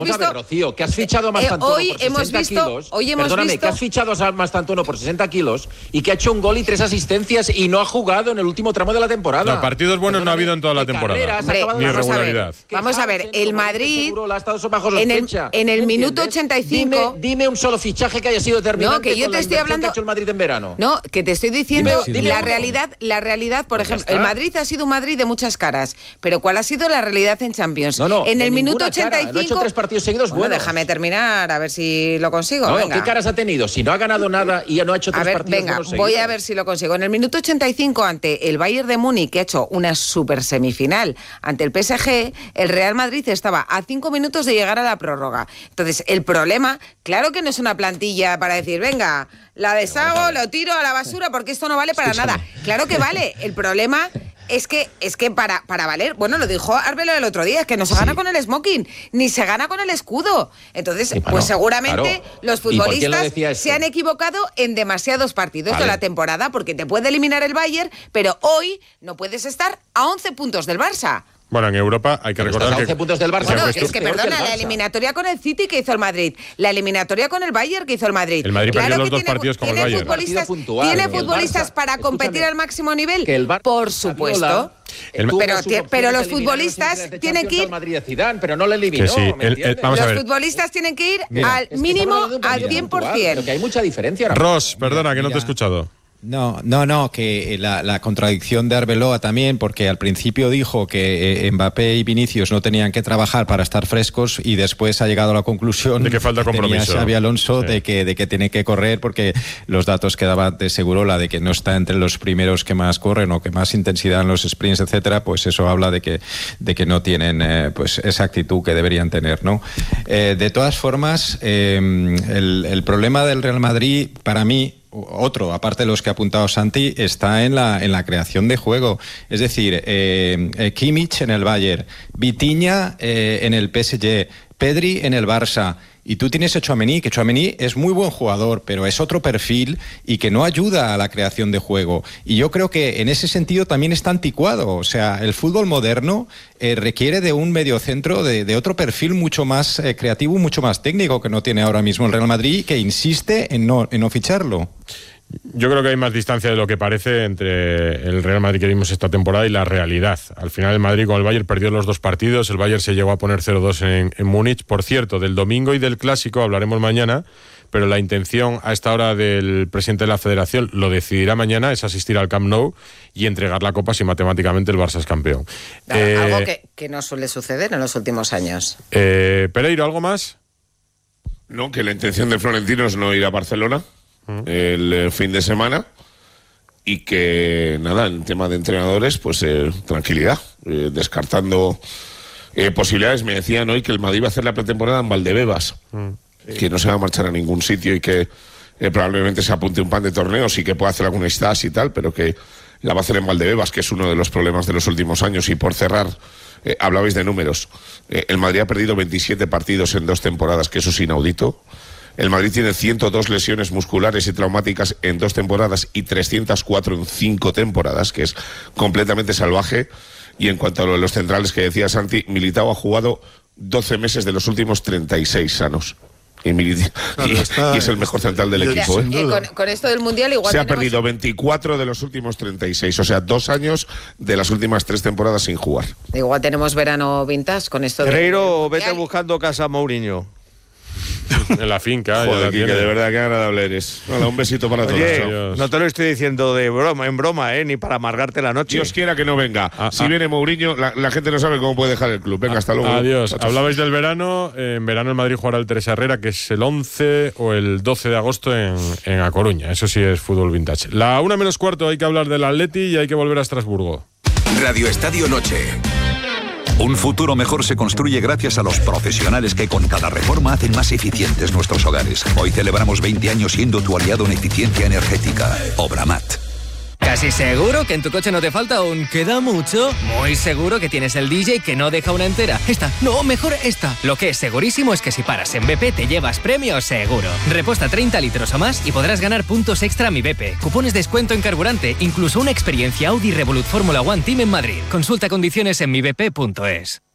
Vamos a ver, Rocío, que has fichado a Mastantuono por 60 kilos. Perdóname, que has fichado a Mastantuono por 60 kilos y que ha hecho un gol y 3 asistencias y no ha jugado en el último tramo de la temporada. No, partidos buenos no ha habido en toda la temporada. Ni irregularidad. Vamos a ver, el Madrid en el minuto 85... Dime un solo fichaje que haya sido determinante. No, que yo te estoy hablando... que ha hecho el Madrid en verano. No, que te estoy diciendo la realidad, por ejemplo, el Madrid ha sido un Madrid de muchas caras, pero ¿cuál ha sido la realidad en Champions? En el minuto 85... No ha hecho 3 partidos seguidos buenos. Déjame terminar, a ver si lo consigo. No, venga. ¿Qué caras ha tenido? Si no ha ganado nada y no ha hecho 3 partidos buenos seguidos. Voy a ver si lo consigo. En el minuto 85, ante el Bayern de Múnich, que ha hecho una super semifinal ante el PSG, el Real Madrid estaba a 5 minutos de llegar a la prórroga. Entonces, el problema, claro que no es una plantilla para decir, venga, la deshago, lo tiro a la basura, porque esto no vale para nada. Claro que vale. El problema... Es que para valer, bueno, lo dijo Arbeloa el otro día, es que no se gana con el smoking, ni se gana con el escudo. Entonces, pues seguramente los futbolistas se han equivocado en demasiados partidos de la temporada, porque te puede eliminar el Bayern, pero hoy no puedes estar a 11 puntos del Barça. Bueno, en Europa hay que recordar que... 11 puntos del Barça. Bueno, es que perdona, la eliminatoria con el City que hizo el Madrid, la eliminatoria con el Bayern que hizo el Madrid. El Madrid perdió los 2 partidos con el Bayern. ¿Tiene futbolistas para competir al máximo nivel? Por supuesto. Pero los futbolistas tienen que ir... Madrid de Zidane, pero no le eliminó. Los futbolistas tienen que ir al mínimo al 100%. Pero que hay mucha diferencia. Ross, perdona, que no te he escuchado. No, que la contradicción de Arbeloa también, porque al principio dijo que Mbappé y Vinicius no tenían que trabajar para estar frescos y después ha llegado a la conclusión de que falta compromiso. Tenía Xabi Alonso de que tiene que correr porque los datos que daba de Segurola de que no está entre los primeros que más corren o que más intensidad en los sprints, etcétera, pues eso habla de que no tienen pues esa actitud que deberían tener, ¿no? De todas formas, el problema del Real Madrid, para mí, otro, aparte de los que ha apuntado Santi, está en la creación de juego. Es decir, Kimmich en el Bayern, Vitinha en el PSG, Pedri en el Barça, y tú tienes a Tchouaméni, que Tchouaméni es muy buen jugador, pero es otro perfil y que no ayuda a la creación de juego. Y yo creo que en ese sentido también está anticuado. O sea, el fútbol moderno requiere de un mediocentro de otro perfil mucho más creativo, mucho más técnico, que no tiene ahora mismo el Real Madrid, que insiste en no ficharlo. Yo creo que hay más distancia de lo que parece entre el Real Madrid que vimos esta temporada y la realidad. Al final el Madrid con el Bayern perdió los 2 partidos, el Bayern se llegó a poner 0-2 en Múnich. Por cierto, del domingo y del Clásico hablaremos mañana, pero la intención a esta hora del presidente de la Federación, lo decidirá mañana, es asistir al Camp Nou y entregar la Copa si matemáticamente el Barça es campeón. Algo que no suele suceder en los últimos años. Pereiro, ¿algo más? No, que la intención de Florentino es no ir a Barcelona el fin de semana y que nada, en tema de entrenadores pues tranquilidad, descartando posibilidades. Me decían hoy que el Madrid va a hacer la pretemporada en Valdebebas, que no se va a marchar a ningún sitio y que probablemente se apunte un pan de torneos y que pueda hacer alguna stage y tal, pero que la va a hacer en Valdebebas, que es uno de los problemas de los últimos años. Y por cerrar, hablabais de números, el Madrid ha perdido 27 partidos en 2 temporadas, que eso es inaudito. El Madrid tiene 102 lesiones musculares y traumáticas en 2 temporadas y 304 en 5 temporadas, que es completamente salvaje. Y en cuanto a lo de los centrales que decía Santi, Militao ha jugado 12 meses de los últimos 36 sanos. Y es el mejor central del equipo. Con esto del Mundial igual se ha perdido 24 de los últimos 36, o sea, 2 años de las últimas 3 temporadas sin jugar. Igual tenemos verano vintage con esto. Pereiro, vete buscando casa a Mourinho. En la finca. Joder, Quique, de verdad, qué agradable eres. Hola, un besito para todos. No te lo estoy diciendo en broma, ni para amargarte la noche. Dios quiera que no venga. Si viene Mourinho, la gente no sabe cómo puede dejar el club. Venga, hasta luego. Adiós. Hablabais del verano. En verano el Madrid jugará el Teresa Herrera, que es el 11 o el 12 de agosto en A Coruña. Eso sí es fútbol vintage. La 1:15 hay que hablar del Atleti y hay que volver a Estrasburgo. Radio Estadio Noche. Un futuro mejor se construye gracias a los profesionales que con cada reforma hacen más eficientes nuestros hogares. Hoy celebramos 20 años siendo tu aliado en eficiencia energética. Obramat. ¿Casi seguro que en tu coche no te falta un queda mucho? Muy seguro que tienes el DJ que no deja una entera. Esta, no, mejor esta. Lo que es segurísimo es que si paras en BP te llevas premio seguro. Reposta 30 litros o más y podrás ganar puntos extra Mi BP, cupones de descuento en carburante, incluso una experiencia Audi Revolut Fórmula One Team en Madrid. Consulta condiciones en mibp.es.